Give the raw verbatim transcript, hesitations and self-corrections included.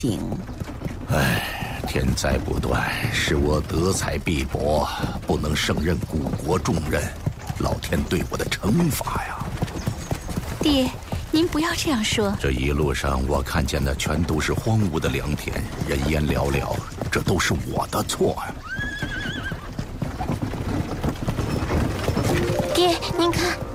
行。 唉，天灾不断，使我德才必薄，不能胜任古国重任，老天对我的惩罚呀！ 爹，您不要这样说。 这一路上我看见的全都是荒芜的良田，人烟寥寥，这都是我的错呀！ 爹，您看。